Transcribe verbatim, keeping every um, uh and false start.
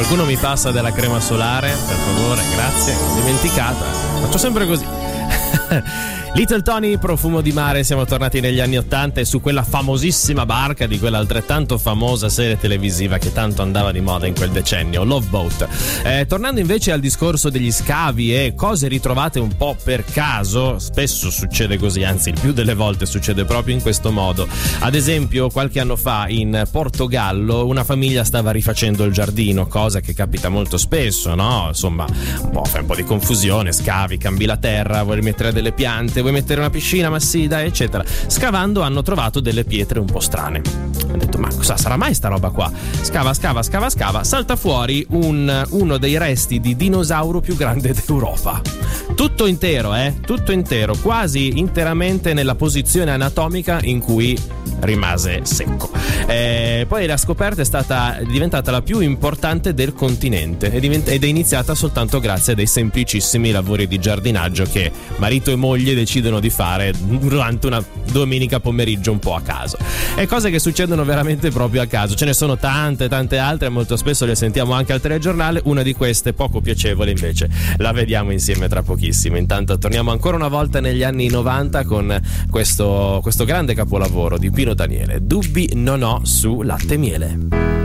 Qualcuno mi passa della crema solare, per favore, grazie. Dimenticata, faccio sempre così. Little Tony, Profumo di mare. Siamo tornati negli anni ottanta e su quella famosissima barca di quella altrettanto famosa serie televisiva che tanto andava di moda in quel decennio, Love Boat. Eh, tornando invece al discorso degli scavi e cose ritrovate un po' per caso, spesso succede così, anzi il più delle volte succede proprio in questo modo. Ad esempio, qualche anno fa in Portogallo una famiglia stava rifacendo il giardino, cosa che capita molto spesso, no? Insomma, un po', fai un po' di confusione, scavi, cambi la terra, vuoi mettere delle piante, vuoi mettere una piscina, ma sì, dai, eccetera. Scavando hanno trovato delle pietre un po' strane. Ho detto, ma cosa sarà mai sta roba qua? Scava, scava, scava, scava, salta fuori un, uno dei resti di dinosauro più grande d'Europa. Tutto intero, eh? Tutto intero, quasi interamente nella posizione anatomica in cui rimase secco. Eh, poi la scoperta è stata diventata la più importante del continente ed è iniziata soltanto grazie a dei semplicissimi lavori di giardinaggio che marito e moglie decidono di fare durante una domenica pomeriggio un po' a caso. E cose che succedono veramente proprio a caso. Ce ne sono tante tante altre, molto spesso le sentiamo anche al telegiornale. Una di queste poco piacevole invece la vediamo insieme tra pochissimo. Intanto torniamo ancora una volta negli anni novanta con questo, questo grande capolavoro di Pino Daniele, Dubbi non ho su Latte e Miele.